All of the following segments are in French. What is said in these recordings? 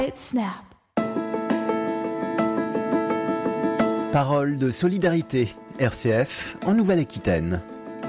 Snap. Parole de solidarité, RCF, en Nouvelle-Aquitaine.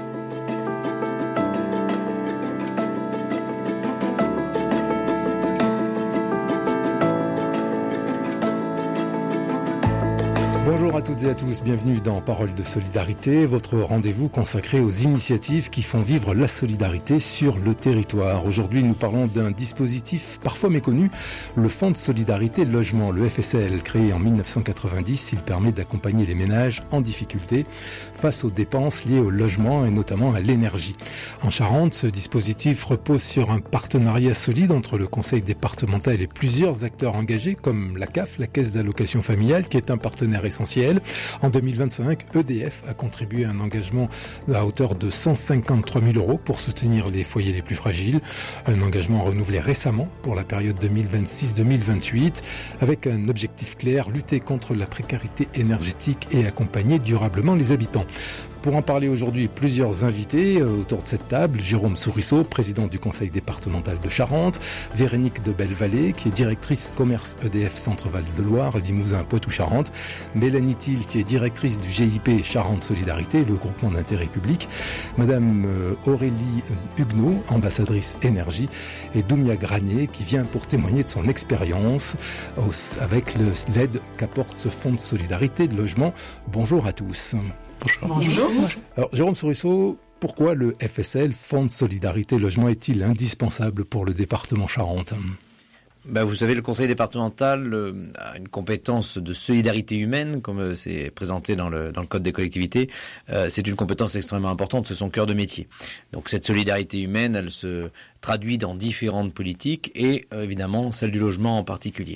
Bonjour à toutes et à tous, bienvenue dans Parole de solidarité, votre rendez-vous consacré aux initiatives qui font vivre la solidarité sur le territoire. Aujourd'hui, nous parlons d'un dispositif parfois méconnu, le Fonds de solidarité logement, le FSL. Créé en 1990, il permet d'accompagner les ménages en difficulté face aux dépenses liées au logement et notamment à l'énergie. En Charente, ce dispositif repose sur un partenariat solide entre le conseil départemental et plusieurs acteurs engagés comme la CAF, la Caisse d'allocation familiale, qui est un partenaire essentiel. En 2025, EDF a contribué à un engagement à hauteur de 153 000 € pour soutenir les foyers les plus fragiles. Un engagement renouvelé récemment pour la période 2026-2028 avec un objectif clair, lutter contre la précarité énergétique et accompagner durablement les habitants. Pour en parler aujourd'hui, plusieurs invités autour de cette table. Jérôme Sourisseau, président du conseil départemental de Charente. Véronique de Bellevallée, qui est directrice commerce EDF Centre-Val de Loire, Limousin, Poitou-Charentes. Mélanie Thiel, qui est directrice du GIP Charente Solidarité, le groupement d'intérêt public. Madame Aurélie Huguenot, ambassadrice énergie. Et Doumia Granier, qui vient pour témoigner de son expérience avec l'aide qu'apporte ce fonds de solidarité de logement. Bonjour à tous. Bonjour. Alors, Jérôme Sourisseau, pourquoi le FSL, Fonds de solidarité logement, est-il indispensable pour le département Charente ? Vous savez, le conseil départemental a une compétence de solidarité humaine, comme c'est présenté dans le code des collectivités. C'est une compétence extrêmement importante, c'est son cœur de métier. Donc cette solidarité humaine, elle se traduit dans différentes politiques et évidemment celle du logement en particulier.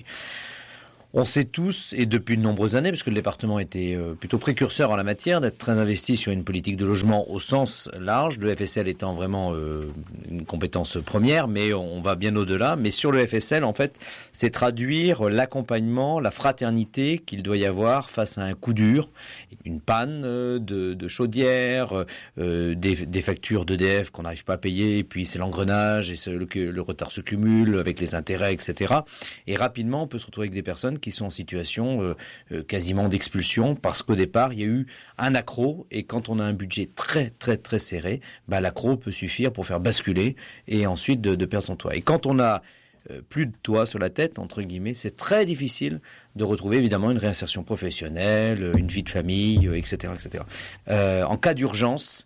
On sait tous, et depuis de nombreuses années, parce que le département était plutôt précurseur en la matière, d'être très investi sur une politique de logement au sens large, le FSL étant vraiment une compétence première, mais on va bien au-delà. Mais sur le FSL, en fait, c'est traduire l'accompagnement, la fraternité qu'il doit y avoir face à un coup dur, une panne de chaudière, des factures d'EDF qu'on n'arrive pas à payer, et puis c'est l'engrenage, et le retard se cumule avec les intérêts, etc. Et rapidement, on peut se retrouver avec des personnes qui sont en situation quasiment d'expulsion parce qu'au départ, il y a eu un accroc et quand on a un budget très très très serré, l'accroc peut suffire pour faire basculer et ensuite de perdre son toit. Et quand on a plus de toit sur la tête, entre guillemets, c'est très difficile de retrouver évidemment une réinsertion professionnelle, une vie de famille, etc. etc. En cas d'urgence,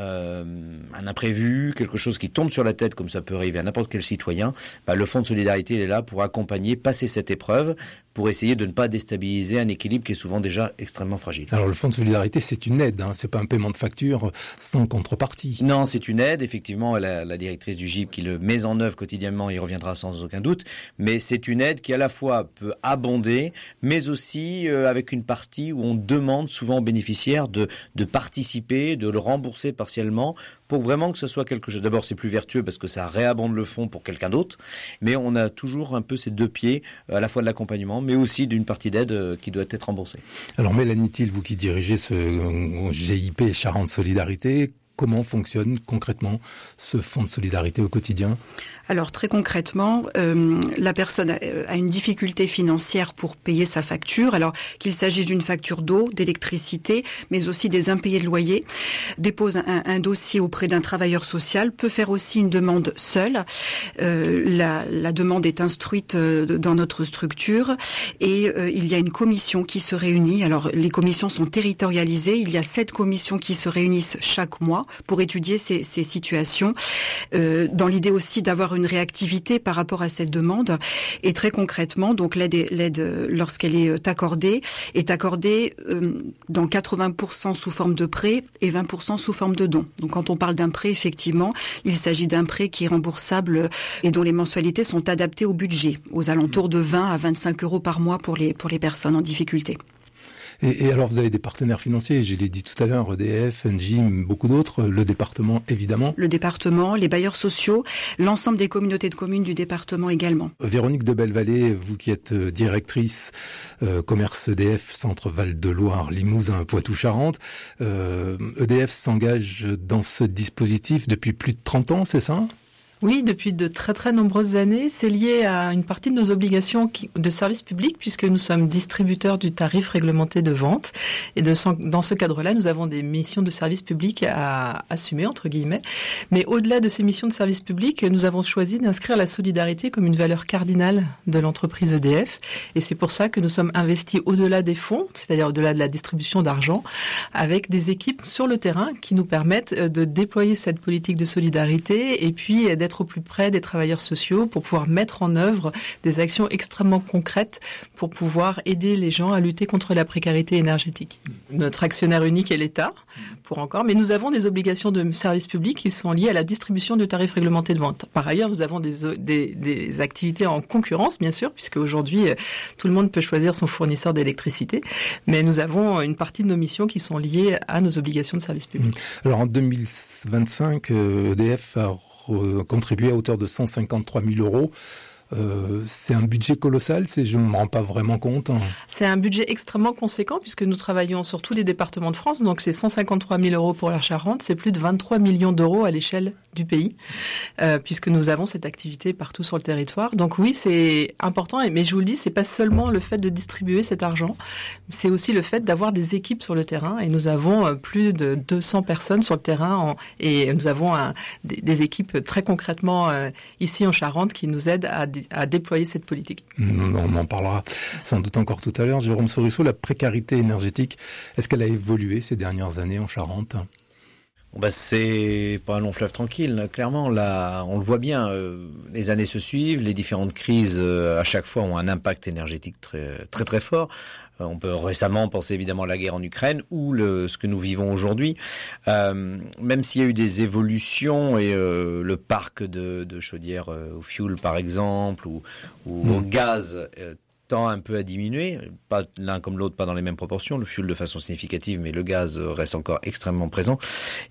un imprévu, quelque chose qui tombe sur la tête comme ça peut arriver à n'importe quel citoyen, le Fonds de solidarité il est là pour accompagner, passer cette épreuve, pour essayer de ne pas déstabiliser un équilibre qui est souvent déjà extrêmement fragile. Alors le Fonds de solidarité c'est une aide, c'est pas un paiement de facture sans contrepartie. Non, c'est une aide, effectivement la directrice du GIP qui le met en œuvre quotidiennement, y reviendra sans aucun doute, mais c'est une aide qui à la fois peut abonder, mais aussi avec une partie où on demande souvent aux bénéficiaires de participer, de le rembourser partiellement pour vraiment que ce soit quelque chose. D'abord, c'est plus vertueux parce que ça réabonde le fonds pour quelqu'un d'autre, mais on a toujours un peu ces deux pieds, à la fois de l'accompagnement, mais aussi d'une partie d'aide qui doit être remboursée. Alors Mélanie Thiel, vous qui dirigez ce GIP Charente Solidarité, comment fonctionne concrètement ce fonds de solidarité au quotidien ? Alors très concrètement, la personne a une difficulté financière pour payer sa facture, alors qu'il s'agisse d'une facture d'eau, d'électricité, mais aussi des impayés de loyer, dépose un dossier auprès d'un travailleur social, peut faire aussi une demande seule. La demande est instruite dans notre structure et il y a une commission qui se réunit. Alors les commissions sont territorialisées, il y a 7 commissions qui se réunissent chaque mois pour étudier ces situations, dans l'idée aussi d'avoir une réactivité par rapport à cette demande. Et très concrètement, donc l'aide lorsqu'elle est accordée dans 80% sous forme de prêt et 20% sous forme de don. Donc quand on parle d'un prêt, effectivement, il s'agit d'un prêt qui est remboursable et dont les mensualités sont adaptées au budget, aux alentours de 20 à 25 € par mois pour les personnes en difficulté. Et alors, vous avez des partenaires financiers, je l'ai dit tout à l'heure, EDF, Engie, beaucoup d'autres, le département évidemment. Le département, les bailleurs sociaux, l'ensemble des communautés de communes du département également. Véronique de Bellevallée, vous qui êtes directrice commerce EDF, Centre-Val de Loire, Limousin, Poitou-Charentes, EDF s'engage dans ce dispositif depuis plus de 30 ans, c'est ça ? Oui, depuis de très très nombreuses années. C'est lié à une partie de nos obligations de service public puisque nous sommes distributeurs du tarif réglementé de vente. Et dans ce cadre-là, nous avons des missions de service public à assumer, entre guillemets. Mais au-delà de ces missions de service public, nous avons choisi d'inscrire la solidarité comme une valeur cardinale de l'entreprise EDF. Et c'est pour ça que nous sommes investis au-delà des fonds, c'est-à-dire au-delà de la distribution d'argent, avec des équipes sur le terrain qui nous permettent de déployer cette politique de solidarité et puis d'être au plus près des travailleurs sociaux pour pouvoir mettre en œuvre des actions extrêmement concrètes pour pouvoir aider les gens à lutter contre la précarité énergétique. Notre actionnaire unique est l'État, mais nous avons des obligations de service public qui sont liées à la distribution de tarifs réglementés de vente. Par ailleurs, nous avons des activités en concurrence, bien sûr, puisque aujourd'hui, tout le monde peut choisir son fournisseur d'électricité, mais nous avons une partie de nos missions qui sont liées à nos obligations de service public. Alors en 2025, EDF a contribué à hauteur de 153 000 euros. C'est un budget colossal, je ne me rends pas vraiment compte. C'est un budget extrêmement conséquent puisque nous travaillons sur tous les départements de France, donc c'est 153 000 euros pour la Charente, c'est plus de 23 millions d'euros à l'échelle du pays, puisque nous avons cette activité partout sur le territoire. Donc oui, c'est important, mais je vous le dis, c'est pas seulement le fait de distribuer cet argent, c'est aussi le fait d'avoir des équipes sur le terrain, et nous avons plus de 200 personnes sur le terrain, et nous avons des équipes très concrètement ici en Charente qui nous aident à déployer cette politique. On en parlera sans doute encore tout à l'heure. Jérôme Sorisseau, la précarité énergétique, est-ce qu'elle a évolué ces dernières années en Charente ? C'est pas un long fleuve tranquille, clairement. Là, on le voit bien, les années se suivent, les différentes crises à chaque fois ont un impact énergétique très très très fort. On peut récemment penser évidemment à la guerre en Ukraine ou ce que nous vivons aujourd'hui. Même s'il y a eu des évolutions et le parc de chaudières au fioul par exemple ou au gaz tend un peu à diminuer, pas l'un comme l'autre, pas dans les mêmes proportions, le fioul de façon significative, mais le gaz reste encore extrêmement présent.